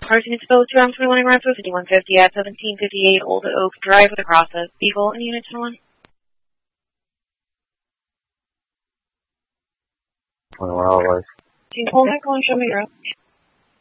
Cars units both 21 and Roswell 5150 at 1758 Old Oak Drive with a cross of Beagle and Unit 1. Well, all right. Hold on, calling show me your